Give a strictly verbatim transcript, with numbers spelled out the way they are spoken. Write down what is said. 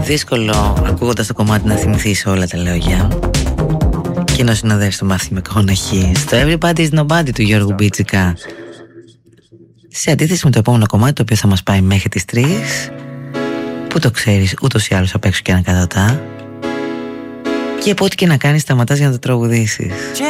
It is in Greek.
δύσκολο ακούγοντας το κομμάτι να θυμηθείς όλα τα λόγια. Και να συνοδεύεις το Matthew McConaughey στο Everybody's Nobody του Γιώργου Μπίτσικα. Σε αντίθεση με το επόμενο κομμάτι, το οποίο θα μας πάει μέχρι τις τρεις, που το ξέρεις ούτως ή άλλως απ' έξω και ανακατατά. Και από ό,τι και να κάνεις, σταματάς για να το τραγουδήσεις.